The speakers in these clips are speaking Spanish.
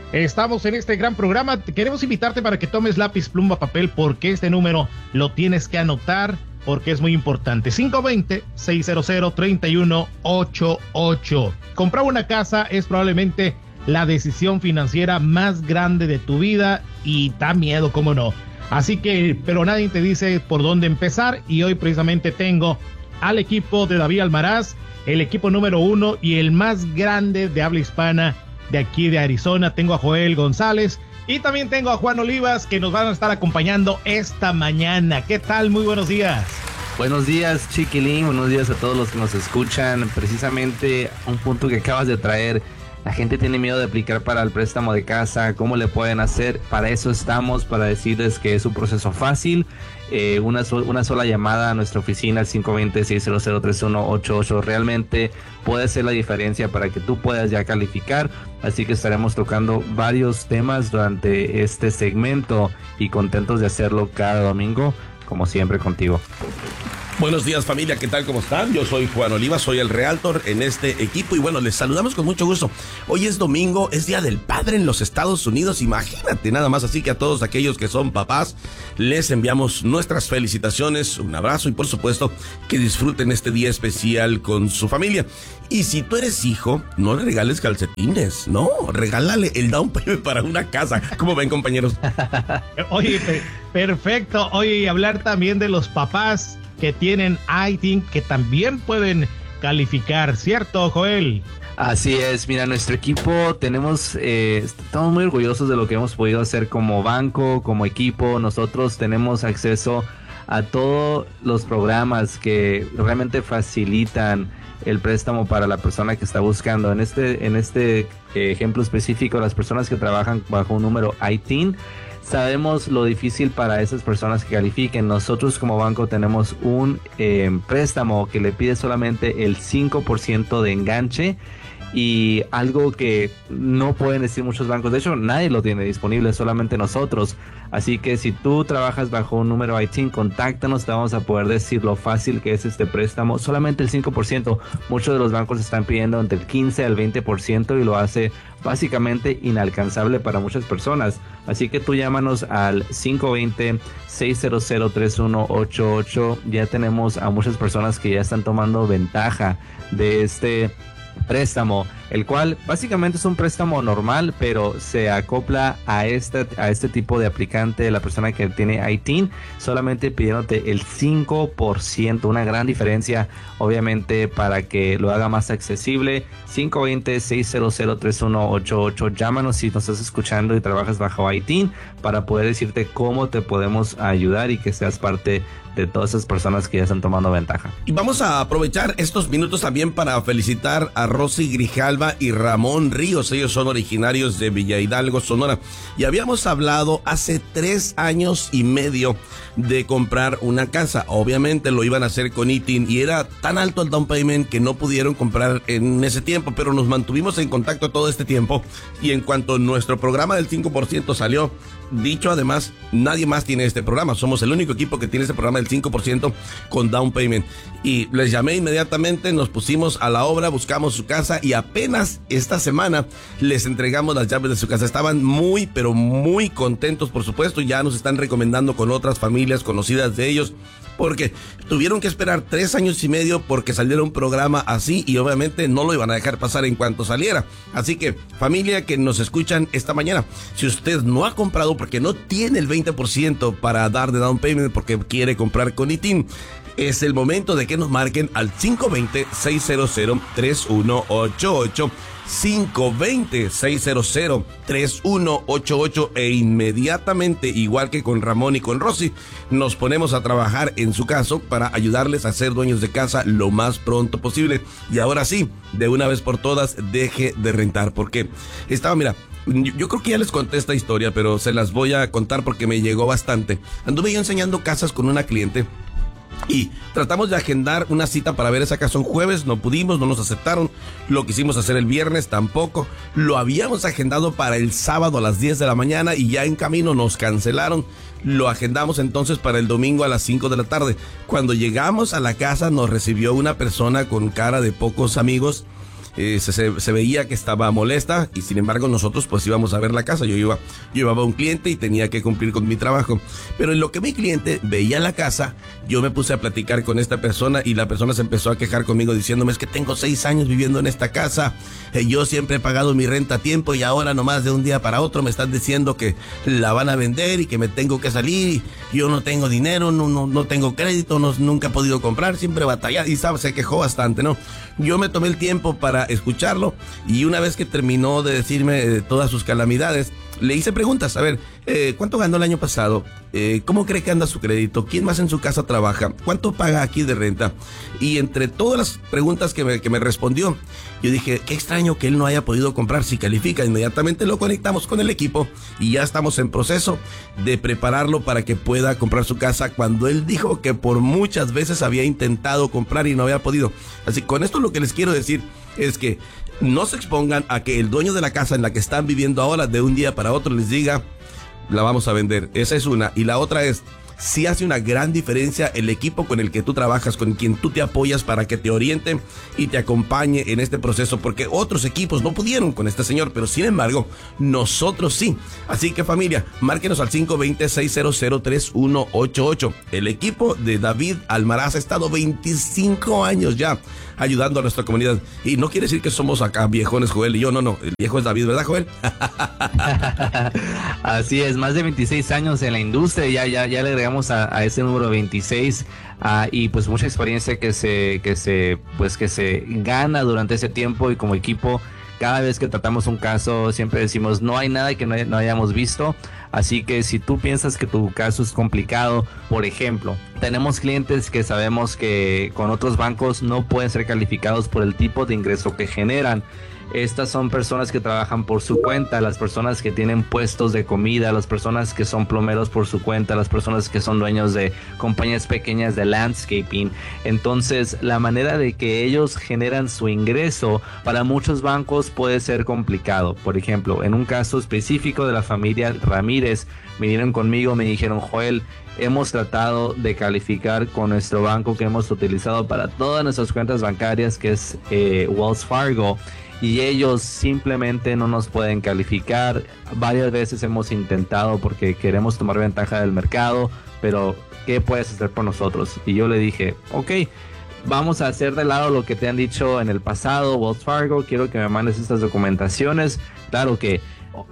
Estamos en este gran programa. Queremos invitarte para que tomes lápiz, pluma, papel, porque este número lo tienes que anotar, porque es muy importante. 520-600-3188. Comprar una casa es probablemente la decisión financiera más grande de tu vida y da miedo, cómo no. Así que, pero nadie te dice por dónde empezar, y hoy precisamente tengo al equipo de David Almaraz, el equipo número 1 y el más grande de habla hispana de aquí de Arizona. Tengo a Joel González y también tengo a Juan Olivas, que nos van a estar acompañando esta mañana. ¿Qué tal? Muy buenos días. Buenos días, Chiquilín. Buenos días a todos los que nos escuchan. Precisamente un punto que acabas de traer. La gente tiene miedo de aplicar para el préstamo de casa. ¿Cómo le pueden hacer? Para eso estamos, para decirles que es un proceso fácil. Una sola llamada a nuestra oficina al 520-600-3188 realmente puede ser la diferencia para que tú puedas ya calificar. Así que estaremos tocando varios temas durante este segmento y contentos de hacerlo cada domingo, como siempre contigo. Buenos días, familia, ¿qué tal? ¿Cómo están? Yo soy Juan Oliva, soy el Realtor en este equipo y bueno, les saludamos con mucho gusto. Hoy es domingo, es Día del Padre en los Estados Unidos, imagínate nada más, así que a todos aquellos que son papás, les enviamos nuestras felicitaciones, un abrazo y por supuesto que disfruten este día especial con su familia. Y si tú eres hijo, no le regales calcetines, no, regálale el down payment para una casa. ¿Cómo ven, compañeros? Oye, perfecto. Oye, y hablar también de los papás que tienen ITIN, que también pueden calificar, ¿cierto, Joel? Así es, mira, nuestro equipo estamos muy orgullosos de lo que hemos podido hacer como banco, como equipo. Nosotros tenemos acceso a todos los programas que realmente facilitan el préstamo para la persona que está buscando. En este ejemplo específico, las personas que trabajan bajo un número ITIN, sabemos lo difícil para esas personas que califiquen. Nosotros como banco tenemos un préstamo que le pide solamente el 5% de enganche, y algo que no pueden decir muchos bancos, de hecho nadie lo tiene disponible, solamente nosotros. Así que si tú trabajas bajo un número ITIN, contáctanos, te vamos a poder decir lo fácil que es este préstamo. Solamente el 5%, muchos de los bancos están pidiendo entre el 15 al 20% y lo hace básicamente inalcanzable para muchas personas. Así que tú llámanos al 520-600-3188. Ya tenemos a muchas personas que ya están tomando ventaja de este préstamo, el cual básicamente es un préstamo normal, pero se acopla a este tipo de aplicante, la persona que tiene ITIN, solamente pidiéndote el 5%, una gran diferencia, obviamente, para que lo haga más accesible. 520-600-3188, llámanos si nos estás escuchando y trabajas bajo ITIN, para poder decirte cómo te podemos ayudar y que seas parte de todas esas personas que ya están tomando ventaja. Y vamos a aprovechar estos minutos también para felicitar a Rosy Grijalva y Ramón Ríos. Ellos son originarios de Villa Hidalgo, Sonora, y habíamos hablado hace 3 años y medio de comprar una casa. Obviamente lo iban a hacer con ITIN y era tan alto el down payment que no pudieron comprar en ese tiempo, pero nos mantuvimos en contacto todo este tiempo, y en cuanto nuestro programa del 5% salió, dicho además, nadie más tiene este programa. Somos el único equipo que tiene este programa del 5% con down payment. Y les llamé inmediatamente, nos pusimos a la obra, buscamos su casa y apenas esta semana les entregamos las llaves de su casa. Estaban muy, pero muy contentos, por supuesto. Ya nos están recomendando con otras familias conocidas de ellos, porque tuvieron que esperar 3 años y medio porque saliera un programa así, y obviamente no lo iban a dejar pasar en cuanto saliera. Así que, familia que nos escuchan esta mañana, si usted no ha comprado porque no tiene el 20% para dar de down payment porque quiere comprar con ITIN, es el momento de que nos marquen al 520-600-3188. 520-600-3188 e inmediatamente, igual que con Ramón y con Rosy, nos ponemos a trabajar en su caso para ayudarles a ser dueños de casa lo más pronto posible. Y ahora sí, de una vez por todas, deje de rentar, porque mira, yo creo que ya les conté esta historia, pero se las voy a contar porque me llegó bastante. Anduve yo enseñando casas con una cliente y tratamos de agendar una cita para ver esa casa un jueves, no pudimos, no nos aceptaron. Lo quisimos hacer el viernes, tampoco. Lo habíamos agendado para el sábado a las 10 de la mañana y ya en camino nos cancelaron. Lo agendamos entonces para el domingo a las 5 de la tarde. Cuando llegamos a la casa nos recibió una persona con cara de pocos amigos. se veía que estaba molesta y sin embargo nosotros pues íbamos a ver la casa. Yo llevaba un cliente y tenía que cumplir con mi trabajo. Pero en lo que mi cliente veía la casa, yo me puse a platicar con esta persona y la persona se empezó a quejar conmigo diciéndome: es que tengo 6 años viviendo en esta casa, yo siempre he pagado mi renta a tiempo y ahora nomás de un día para otro me están diciendo que la van a vender y que me tengo que salir. Yo no tengo dinero, no tengo crédito, nunca he podido comprar, siempre batallado. Y se quejó bastante, ¿no? Yo me tomé el tiempo para escucharlo y una vez que terminó de decirme todas sus calamidades, le hice preguntas. A ver, ¿cuánto ganó el año pasado? ¿Cómo cree que anda su crédito? ¿Quién más en su casa trabaja? ¿Cuánto paga aquí de renta? Y entre todas las preguntas que me respondió, yo dije, qué extraño que él no haya podido comprar si califica. Inmediatamente lo conectamos con el equipo y ya estamos en proceso de prepararlo para que pueda comprar su casa, cuando él dijo que por muchas veces había intentado comprar y no había podido. Así, con esto lo que les quiero decir es que no se expongan a que el dueño de la casa en la que están viviendo ahora de un día para otro les diga, la vamos a vender. Esa es una. Y la otra es, sí hace una gran diferencia el equipo con el que tú trabajas, con quien tú te apoyas para que te oriente y te acompañe en este proceso, porque otros equipos no pudieron con este señor, pero sin embargo, nosotros sí. Así que familia, márquenos al 520-600-3188. El equipo de David Almaraz ha estado 25 años ya ayudando a nuestra comunidad. Y no quiere decir que somos acá viejones, Joel y yo, no. El viejo es David, ¿verdad, Joel? Así es, más de 26 años en la industria, ya le agregamos a ese número 26, y pues mucha experiencia que se gana durante ese tiempo. Y como equipo, cada vez que tratamos un caso siempre decimos, no hay nada que no hayamos visto. Así que si tú piensas que tu caso es complicado, por ejemplo, tenemos clientes que sabemos que con otros bancos no pueden ser calificados por el tipo de ingreso que generan. Estas son personas que trabajan por su cuenta, las personas que tienen puestos de comida, las personas que son plomeros por su cuenta, las personas que son dueños de compañías pequeñas de landscaping. Entonces, la manera de que ellos generan su ingreso para muchos bancos puede ser complicado. Por ejemplo, en un caso específico de la familia Ramírez, vinieron conmigo, me dijeron, Joel, hemos tratado de calificar con nuestro banco que hemos utilizado para todas nuestras cuentas bancarias, que es Wells Fargo, y ellos simplemente no nos pueden calificar. Varias veces hemos intentado porque queremos tomar ventaja del mercado, pero ¿qué puedes hacer por nosotros? Y yo le dije, ok, vamos a hacer de lado lo que te han dicho en el pasado, Wells Fargo, quiero que me mandes estas documentaciones. Claro que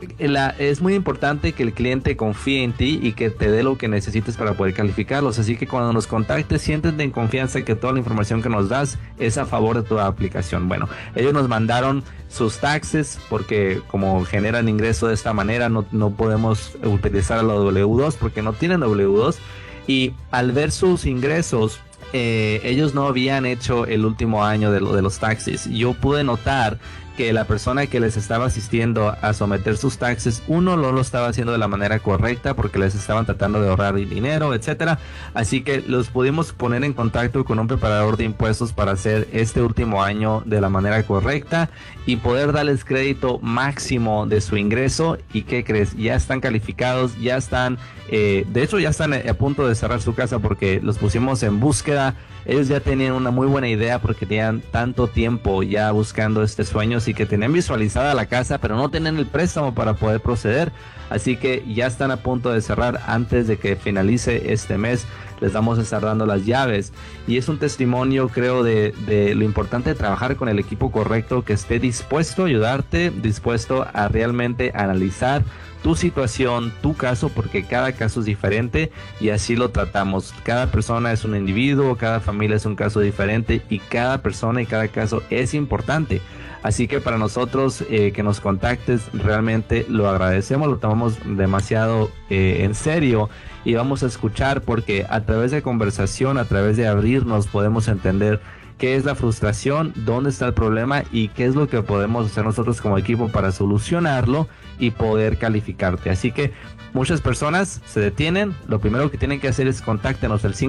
es muy importante que el cliente confíe en ti y que te dé lo que necesites para poder calificarlos. Así que cuando nos contactes, siéntete en confianza que toda la información que nos das es a favor de tu aplicación. Bueno, ellos nos mandaron sus taxes porque como generan ingreso de esta manera no podemos utilizar la W2 porque no tienen W2. Y al ver sus ingresos, ellos no habían hecho el último año de los taxes. Yo pude notar que la persona que les estaba asistiendo a someter sus taxes, uno no lo estaba haciendo de la manera correcta porque les estaban tratando de ahorrar dinero, etcétera. Así que los pudimos poner en contacto con un preparador de impuestos para hacer este último año de la manera correcta y poder darles crédito máximo de su ingreso. ¿Y qué crees? Ya están calificados, ya están, de hecho ya están a punto de cerrar su casa porque los pusimos en búsqueda. Ellos ya tenían una muy buena idea porque tenían tanto tiempo ya buscando este sueño, así que tenían visualizada la casa, pero no tenían el préstamo para poder proceder. Así que ya están a punto de cerrar antes de que finalice este mes. Les vamos a estar dando las llaves. Y es un testimonio, creo, de lo importante de trabajar con el equipo correcto, que esté dispuesto a ayudarte, dispuesto a realmente analizar tu situación, tu caso, porque cada caso es diferente y así lo tratamos. Cada persona es un individuo, cada familia es un caso diferente y cada persona y cada caso es importante. Así que para nosotros que nos contactes realmente lo agradecemos, lo tomamos demasiado en serio y vamos a escuchar porque a través de conversación, a través de abrirnos podemos entender qué es la frustración, dónde está el problema y qué es lo que podemos hacer nosotros como equipo para solucionarlo y poder calificarte. Así que muchas personas se detienen. Lo primero que tienen que hacer es contáctenos al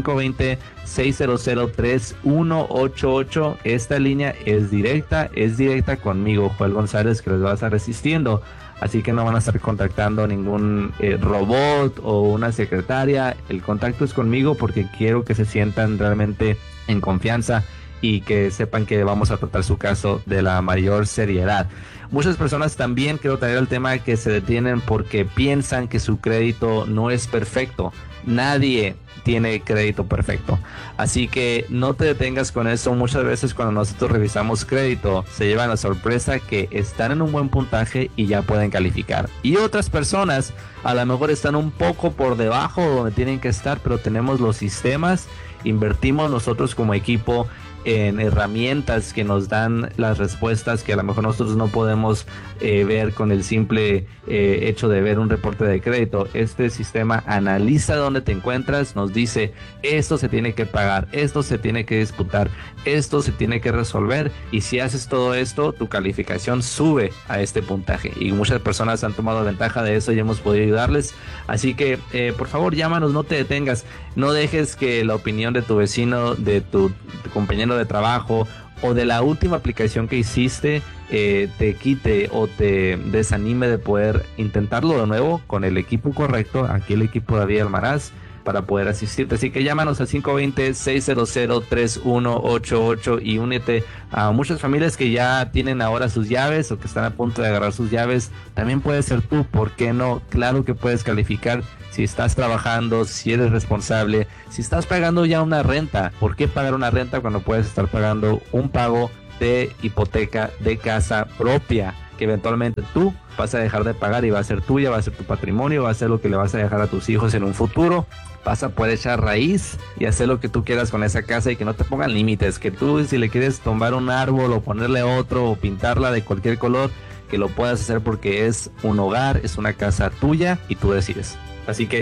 520-600-3188. Esta línea es directa conmigo, Joel González, que les va a estar asistiendo. Así que no van a estar contactando ningún robot o una secretaria. El contacto es conmigo porque quiero que se sientan realmente en confianza y que sepan que vamos a tratar su caso de la mayor seriedad. Muchas personas también, quiero traer el tema, que se detienen porque piensan que su crédito no es perfecto. Nadie tiene crédito perfecto, así que no te detengas con eso. Muchas veces cuando nosotros revisamos crédito se llevan la sorpresa que están en un buen puntaje y ya pueden calificar, y otras personas a lo mejor están un poco por debajo donde tienen que estar, pero tenemos los sistemas, invertimos nosotros como equipo en herramientas que nos dan las respuestas que a lo mejor nosotros no podemos ver con el simple hecho de ver un reporte de crédito. Este sistema analiza dónde te encuentras, nos dice esto se tiene que pagar, esto se tiene que disputar, esto se tiene que resolver, y si haces todo esto tu calificación sube a este puntaje, y muchas personas han tomado ventaja de eso y hemos podido ayudarles. Así que por favor llámanos, no te detengas, no dejes que la opinión de tu vecino, de tu compañero de trabajo o de la última aplicación que hiciste te quite o te desanime de poder intentarlo de nuevo con el equipo correcto. Aquí el equipo de David Almaraz para poder asistirte. Así que llámanos al 520-600-3188 y únete a muchas familias que ya tienen ahora sus llaves o que están a punto de agarrar sus llaves. También puedes ser tú, ¿por qué no? Claro que puedes calificar si estás trabajando, si eres responsable, si estás pagando ya una renta. ¿Por qué pagar una renta cuando puedes estar pagando un pago de hipoteca de casa propia que eventualmente tú vas a dejar de pagar y va a ser tuya, va a ser tu patrimonio, va a ser lo que le vas a dejar a tus hijos en un futuro? Vas a poder echar raíz y hacer lo que tú quieras con esa casa y que no te pongan límites, que tú si le quieres tumbar un árbol o ponerle otro o pintarla de cualquier color, que lo puedas hacer porque es un hogar, es una casa tuya y tú decides. Así que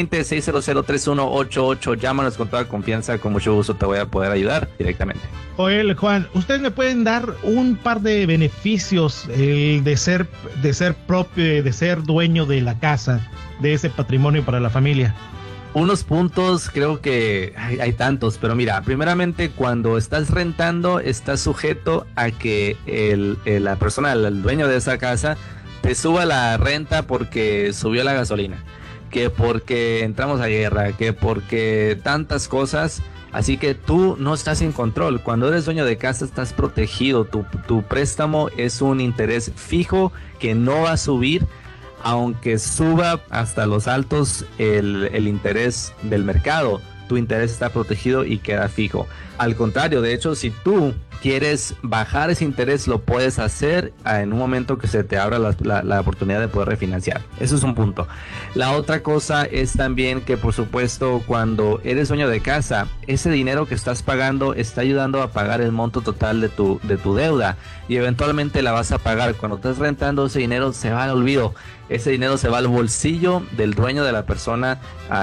520-600-3188, llámanos con toda confianza, con mucho gusto te voy a poder ayudar directamente. Joel, Juan, ¿ustedes me pueden dar un par de beneficios de ser propio, de ser dueño de la casa, de ese patrimonio para la familia? Unos puntos, creo que hay tantos, pero mira, primeramente cuando estás rentando estás sujeto a que la persona, el dueño de esa casa, te suba la renta porque subió la gasolina, que porque entramos a guerra, que porque tantas cosas. Así que tú no estás en control. Cuando eres dueño de casa estás protegido. Tu préstamo es un interés fijo que no va a subir, aunque suba hasta los altos el interés del mercado. Tu interés está protegido y queda fijo. Al contrario, de hecho, si tú quieres bajar ese interés, lo puedes hacer en un momento que se te abra la oportunidad de poder refinanciar. Eso es un punto. La otra cosa es también que, por supuesto, cuando eres dueño de casa, ese dinero que estás pagando está ayudando a pagar el monto total de tu deuda, y eventualmente la vas a pagar. Cuando estás rentando, ese dinero se va al olvido. Ese dinero se va al bolsillo del dueño de la persona,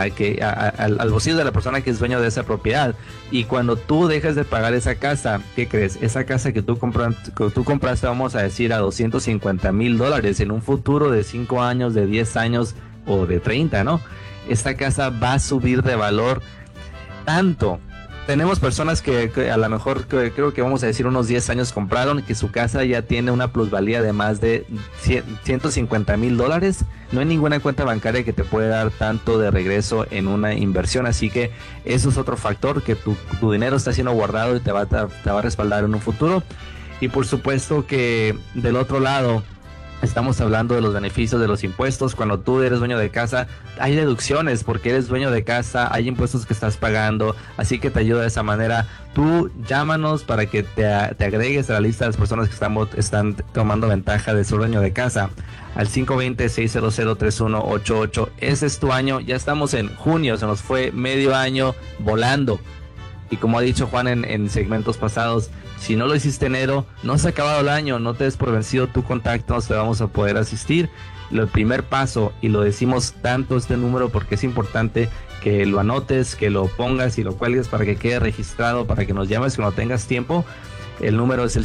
al bolsillo de la persona que es dueño de esa propiedad. Y cuando tú dejas de pagar esa casa, ¿qué crees? Esa casa que tú compraste, vamos a decir, a $250,000 en un futuro de 5 años, de 10 años o de 30, ¿no? Esta casa va a subir de valor tanto. Tenemos personas que a lo mejor, creo que vamos a decir unos 10 años compraron, que su casa ya tiene una plusvalía de más de $150,000. No hay ninguna cuenta bancaria que te pueda dar tanto de regreso en una inversión. Así que eso es otro factor, que tu dinero está siendo guardado y te va a respaldar en un futuro. Y por supuesto que del otro lado estamos hablando de los beneficios de los impuestos. Cuando tú eres dueño de casa, hay deducciones porque eres dueño de casa, hay impuestos que estás pagando, así que te ayuda de esa manera. Tú llámanos para que te agregues a la lista de las personas que están tomando ventaja de ser dueño de casa al 520-600-3188. Ese es tu año. Ya estamos en junio, se nos fue medio año volando. Y como ha dicho Juan en segmentos pasados, si no lo hiciste enero, no se ha acabado el año, no te des por vencido, tu contacto, te vamos a poder asistir. El primer paso, y lo decimos tanto este número porque es importante que lo anotes, que lo pongas y lo cuelgues para que quede registrado, para que nos llames cuando tengas tiempo. El número es el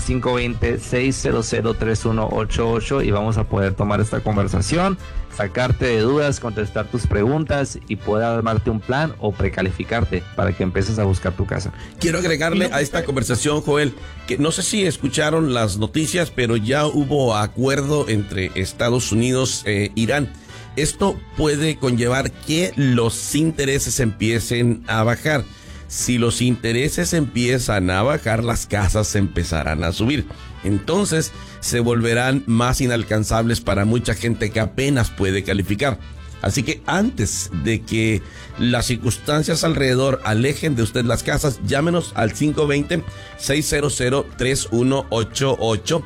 520-600-3188 y vamos a poder tomar esta conversación, sacarte de dudas, contestar tus preguntas y poder armarte un plan o precalificarte para que empieces a buscar tu casa. Quiero agregarle a esta conversación, Joel, que no sé si escucharon las noticias, pero ya hubo acuerdo entre Estados Unidos e Irán. Esto puede conllevar que los intereses empiecen a bajar. si los intereses empiezan a bajar, las casas empezarán a subir. Entonces se volverán más inalcanzables para mucha gente que apenas puede calificar. Así que antes de que las circunstancias alrededor alejen de usted las casas, llámenos al 520-600-3188,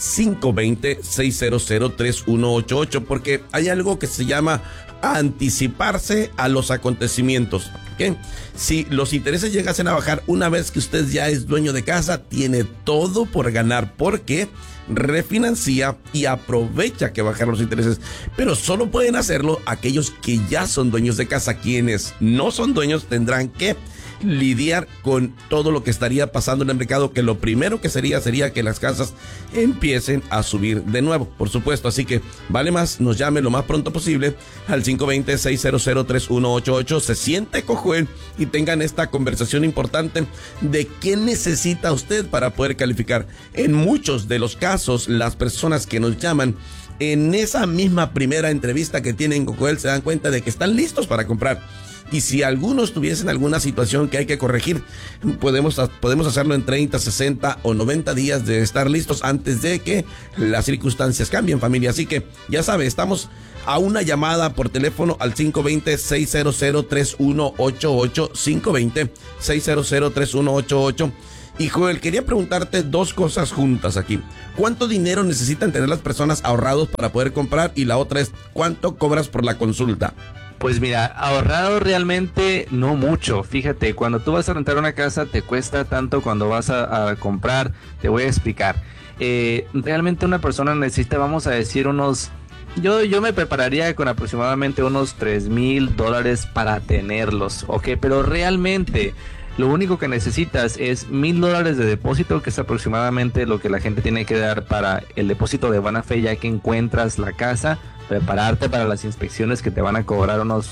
520-600-3188, porque hay algo que se llama anticiparse a los acontecimientos. ¿Okay? Si los intereses llegasen a bajar una vez que usted ya es dueño de casa, tiene todo por ganar, porque refinancia y aprovecha que bajan los intereses, pero solo pueden hacerlo aquellos que ya son dueños de casa. Quienes no son dueños tendrán que lidiar con todo lo que estaría pasando en el mercado, que lo primero que sería que las casas empiecen a subir de nuevo, por supuesto. Así que vale más, nos llame lo más pronto posible al 520-600-3188, se siente con Joel y tengan esta conversación importante de qué necesita usted para poder calificar. En muchos de los casos, las personas que nos llaman en esa misma primera entrevista que tienen con Joel se dan cuenta de que están listos para comprar. Y si algunos tuviesen alguna situación que hay que corregir, podemos hacerlo en 30, 60 o 90 días de estar listos antes de que las circunstancias cambien, familia. Así que ya sabe, estamos a una llamada por teléfono al 520-600-3188, 520-600-3188. Y Joel, quería preguntarte dos cosas juntas aquí. ¿Cuánto dinero necesitan tener las personas ahorrados para poder comprar? Y la otra es, ¿cuánto cobras por la consulta? Pues mira, ahorrado realmente no mucho. Fíjate, cuando tú vas a rentar una casa te cuesta tanto cuando vas a comprar. Te voy a explicar. Realmente una persona necesita, vamos a decir, unos... Yo me prepararía con aproximadamente unos $3,000 para tenerlos, ¿ok? Pero realmente lo único que necesitas es $1,000 de depósito, que es aproximadamente lo que la gente tiene que dar para el depósito de buena fe, ya que encuentras la casa. Prepararte para las inspecciones, que te van a cobrar unos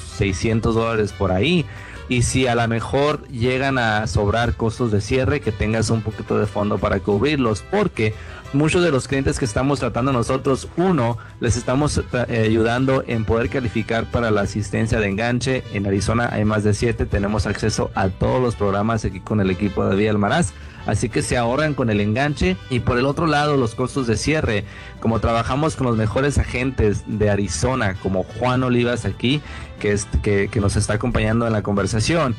$600 por ahí. Y si a lo mejor llegan a sobrar costos de cierre, que tengas un poquito de fondo para cubrirlos, porque muchos de los clientes que estamos tratando nosotros, les estamos ayudando en poder calificar para la asistencia de enganche. En Arizona hay más de 7, tenemos acceso a todos los programas aquí con el equipo de David Almaraz, así que se ahorran con el enganche. Y por el otro lado, los costos de cierre, como trabajamos con los mejores agentes de Arizona, como Juan Olivas aquí, que nos está acompañando en la conversación,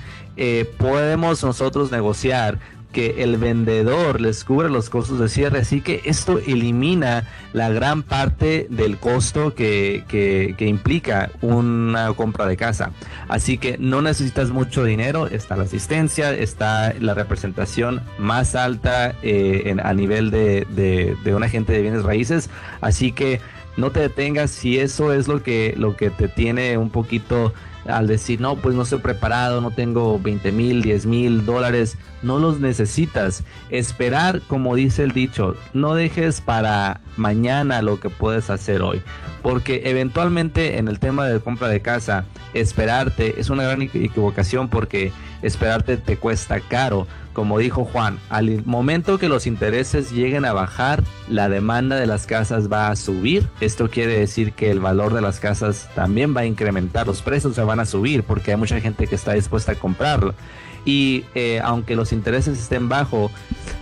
podemos nosotros negociar que el vendedor les cubre los costos de cierre, así que esto elimina la gran parte del costo que implica una compra de casa. Así que no necesitas mucho dinero, está la asistencia, está la representación más alta a nivel de un agente de bienes raíces, así que no te detengas si eso es lo que te tiene un poquito al decir, no, pues no estoy preparado, no tengo $20,000, $10,000, no los necesitas. Esperar, como dice el dicho, no dejes para mañana lo que puedes hacer hoy, porque eventualmente en el tema de compra de casa, esperarte es una gran equivocación, porque esperarte te cuesta caro. Como dijo Juan, al momento que los intereses lleguen a bajar, la demanda de las casas va a subir. Esto quiere decir que el valor de las casas también va a incrementar, los precios se van a subir porque hay mucha gente que está dispuesta a comprarlo. Y aunque los intereses estén bajos,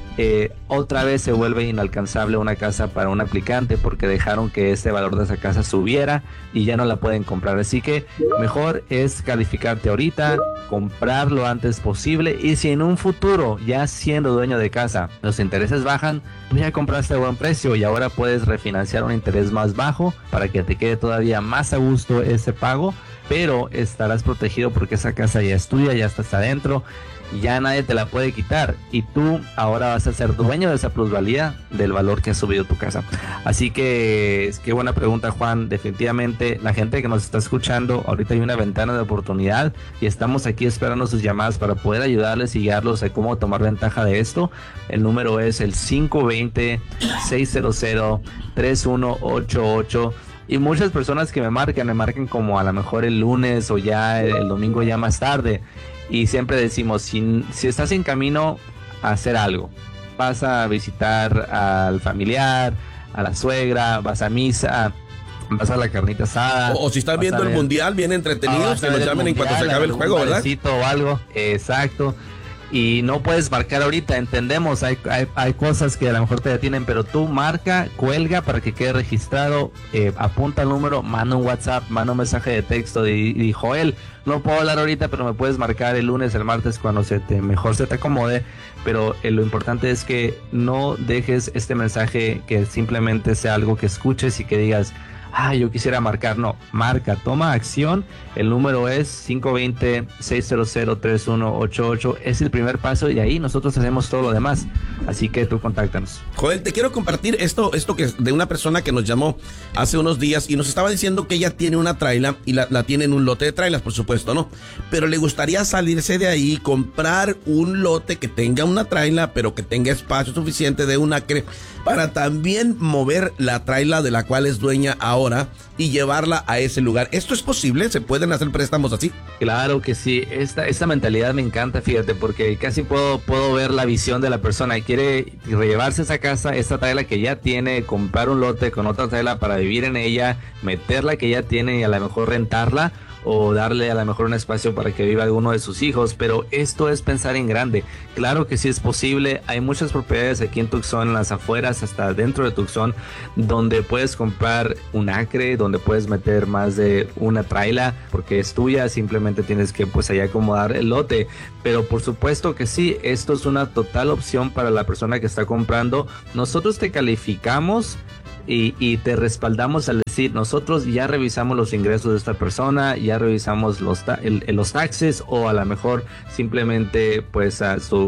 otra vez se vuelve inalcanzable una casa para un aplicante, porque dejaron que ese valor de esa casa subiera y ya no la pueden comprar. Así que mejor es calificarte ahorita, comprar lo antes posible, y si en un futuro, ya siendo dueño de casa, los intereses bajan, tú ya compraste a buen precio y ahora puedes refinanciar un interés más bajo para que te quede todavía más a gusto ese pago, pero estarás protegido porque esa casa ya es tuya, ya estás adentro, ya nadie te la puede quitar, y tú ahora vas a ser dueño de esa plusvalía del valor que ha subido tu casa. Así que qué buena pregunta, Juan. Definitivamente la gente que nos está escuchando, ahorita hay una ventana de oportunidad y estamos aquí esperando sus llamadas para poder ayudarles y guiarlos a cómo tomar ventaja de esto. El número es el 520-600-3188. Y muchas personas que me marcan como a lo mejor el lunes o ya el domingo, ya más tarde. Y siempre decimos, si estás en camino a hacer algo, vas a visitar al familiar, a la suegra, vas a misa, vas a la carnita asada. O si estás viendo el mundial bien entretenidos, que nos llamen en cuanto se acabe el juego, ¿verdad? O algo, exacto. y no puedes marcar ahorita, entendemos, hay cosas que a lo mejor te detienen, pero tú marca, cuelga para que quede registrado, apunta el número, manda un WhatsApp, manda un mensaje de texto y Joel, no puedo hablar ahorita, pero me puedes marcar el lunes, el martes, cuando mejor se te acomode, pero lo importante es que no dejes este mensaje que simplemente sea algo que escuches y que digas, yo quisiera marcar. No, marca, toma acción. El número es 520-600-3188. Es el primer paso y ahí nosotros hacemos todo lo demás. Así que tú contáctanos. Joel, te quiero compartir esto que de una persona que nos llamó hace unos días y nos estaba diciendo que ella tiene una traila y la tiene en un lote de trailas, por supuesto, ¿no? Pero le gustaría salirse de ahí, comprar un lote que tenga una traila, pero que tenga espacio suficiente de un acre para también mover la traila de la cual es dueña ahora y llevarla a ese lugar. ¿Esto es posible? ¿Se pueden hacer préstamos así? Claro que sí. Esta mentalidad me encanta, fíjate, porque casi puedo ver la visión de la persona. Quiere llevarse esa casa, esta traila que ya tiene, comprar un lote con otra traila para vivir en ella, meterla que ya tiene y a lo mejor rentarla, o darle a lo mejor un espacio para que viva alguno de sus hijos, pero esto es pensar en grande. Claro que sí es posible. Hay muchas propiedades aquí en Tucson, en las afueras, hasta dentro de Tucson, donde puedes comprar un acre, donde puedes meter más de una traila, porque es tuya, simplemente tienes que pues ahí acomodar el lote. Pero por supuesto que sí, esto es una total opción para la persona que está comprando. Nosotros te calificamos y te respaldamos al decir, nosotros ya revisamos los ingresos de esta persona, ya revisamos los taxes, o a lo mejor simplemente pues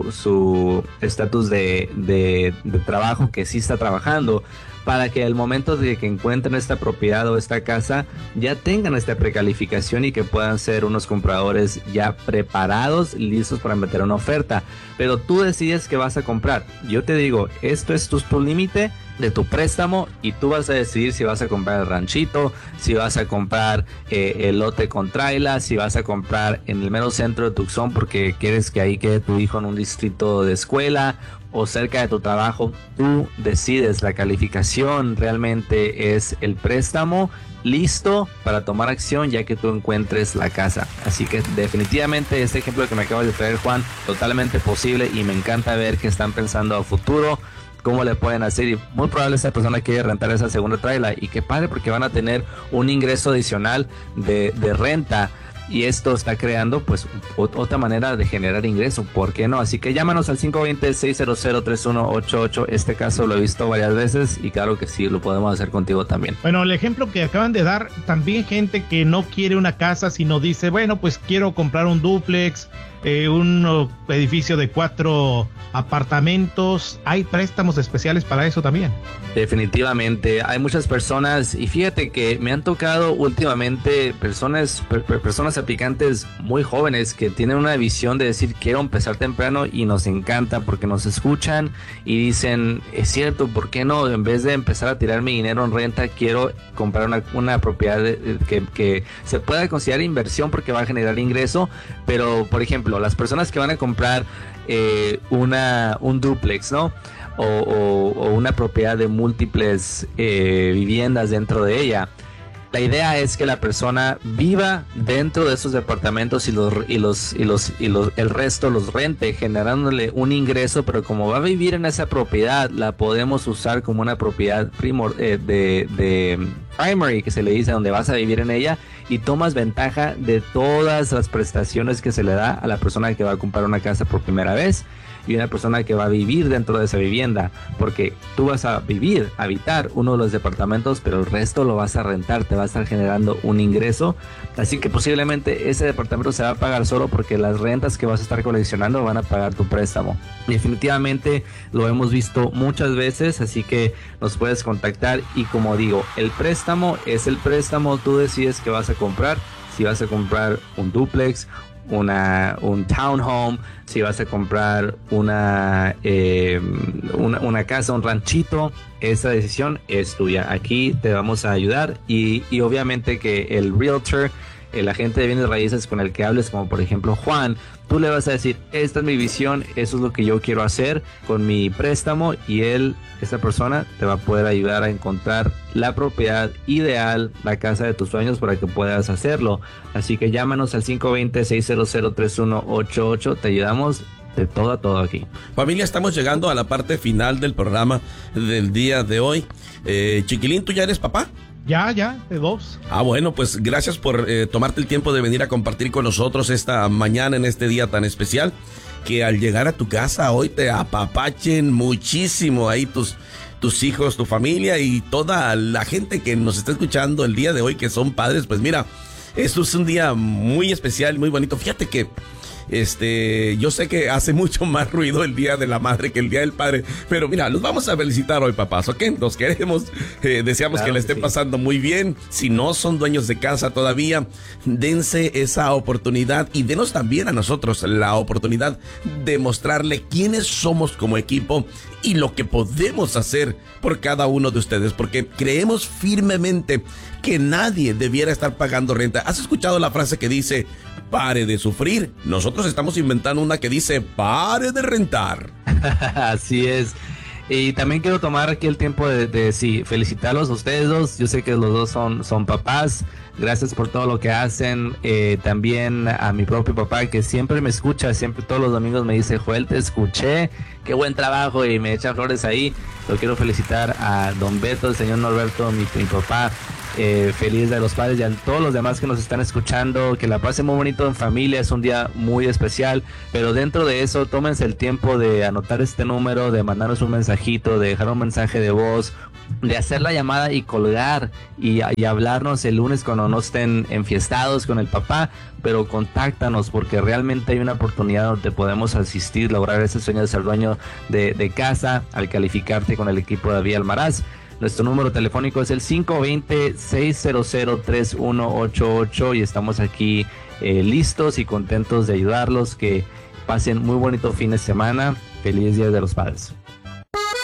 su estatus de trabajo, que sí está trabajando, para que al momento de que encuentren esta propiedad o esta casa ya tengan esta precalificación y que puedan ser unos compradores ya preparados, listos para meter una oferta. Pero tú decides que vas a comprar. Yo te digo, esto es tu límite de tu préstamo y tú vas a decidir si vas a comprar el ranchito, si vas a comprar el lote con traila, si vas a comprar en el mero centro de Tucson porque quieres que ahí quede tu hijo en un distrito de escuela o cerca de tu trabajo. Tú decides. La calificación realmente es el préstamo listo para tomar acción ya que tú encuentres la casa. Así que definitivamente este ejemplo que me acabas de traer, Juan, totalmente posible, y me encanta ver que están pensando a futuro cómo le pueden hacer, y muy probable esa persona quiere rentar esa segunda traila, y qué padre porque van a tener un ingreso adicional de renta. Y esto está creando pues otra manera de generar ingreso, ¿por qué no? Así que llámanos al 520-600-3188. Este caso lo he visto varias veces y claro que sí, lo podemos hacer contigo también. Bueno, el ejemplo que acaban de dar, también gente que no quiere una casa, sino dice, bueno, pues quiero comprar un dúplex, un edificio de 4 apartamentos. Hay préstamos especiales para eso también. Definitivamente, hay muchas personas, y fíjate que me han tocado últimamente personas aplicantes muy jóvenes que tienen una visión de decir quiero empezar temprano, y nos encanta porque nos escuchan y dicen, es cierto, ¿por qué no? En vez de empezar a tirar mi dinero en renta, quiero comprar una propiedad que se pueda considerar inversión porque va a generar ingreso. Pero por ejemplo, las personas que van a comprar un dúplex, ¿no? O una propiedad de múltiples viviendas dentro de ella. La idea es que la persona viva dentro de esos departamentos y el resto los rente, generándole un ingreso, pero como va a vivir en esa propiedad, la podemos usar como una propiedad de primary, que se le dice, donde vas a vivir en ella, y tomas ventaja de todas las prestaciones que se le da a la persona que va a comprar una casa por primera vez y una persona que va a vivir dentro de esa vivienda, porque tú vas a habitar uno de los departamentos, pero el resto lo vas a rentar, te va a estar generando un ingreso. Así que posiblemente ese departamento se va a pagar solo porque las rentas que vas a estar coleccionando van a pagar tu préstamo. Definitivamente lo hemos visto muchas veces, así que nos puedes contactar. Y como digo, el préstamo es el préstamo, tú decides qué vas a comprar, si vas a comprar un dúplex, un townhome, si vas a comprar una casa, un ranchito. Esa decisión es tuya. Aquí te vamos a ayudar y obviamente que el realtor, el agente de bienes raíces con el que hables, como por ejemplo Juan, tú le vas a decir, esta es mi visión, eso es lo que yo quiero hacer con mi préstamo, y esta persona te va a poder ayudar a encontrar la propiedad ideal, la casa de tus sueños, para que puedas hacerlo. Así que llámanos al 520-600-3188, te ayudamos, de todo a todo aquí. Familia, estamos llegando a la parte final del programa del día de hoy. Chiquilín, ¿tú ya eres papá? Ya, de 2. Bueno, pues gracias por tomarte el tiempo de venir a compartir con nosotros esta mañana en este día tan especial. Que al llegar a tu casa hoy te apapachen muchísimo ahí tus hijos, tu familia y toda la gente que nos está escuchando el día de hoy, que son padres. Pues mira, esto es un día muy especial, muy bonito. Fíjate que yo sé que hace mucho más ruido el Día de la Madre que el Día del Padre, pero mira, los vamos a felicitar hoy, papás, ¿ok? Los queremos, deseamos claro que le estén pasando muy bien. Si no son dueños de casa todavía, dense esa oportunidad y denos también a nosotros la oportunidad de mostrarle quiénes somos como equipo y lo que podemos hacer por cada uno de ustedes, porque creemos firmemente que nadie debiera estar pagando renta. ¿Has escuchado la frase que dice, pare de sufrir? Nosotros estamos inventando una que dice, pare de rentar. Así es. Y también quiero tomar aquí el tiempo de felicitarlos a ustedes dos. Yo sé que los dos son papás. Gracias por todo lo que hacen. También a mi propio papá, que siempre me escucha, siempre todos los domingos me dice, Joel, te escuché, qué buen trabajo, y me echa flores ahí. Lo quiero felicitar a don Beto, el señor Norberto, mi papá. Feliz Día de los Padres, y a todos los demás que nos están escuchando, que la pasen muy bonito en familia. Es un día muy especial, pero dentro de eso tómense el tiempo de anotar este número, de mandarnos un mensajito, de dejar un mensaje de voz, de hacer la llamada y colgar y hablarnos el lunes cuando no estén enfiestados con el papá, pero contáctanos, porque realmente hay una oportunidad donde podemos asistir, lograr ese sueño de ser dueño de casa al calificarte con el equipo de David Almaraz. Nuestro número telefónico es el 520-600-3188 y estamos aquí listos y contentos de ayudarlos. Que pasen muy bonito fin de semana. Feliz Día de los Padres.